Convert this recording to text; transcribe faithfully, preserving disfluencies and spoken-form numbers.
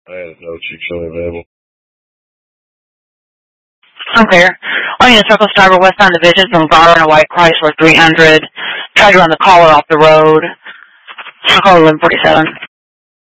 I had no chief showing available. Unclear. Onion Circle Starboard westbound division from Garner, White Chrysler three hundred. Tried to run the caller off the road. Call eleven forty-seven.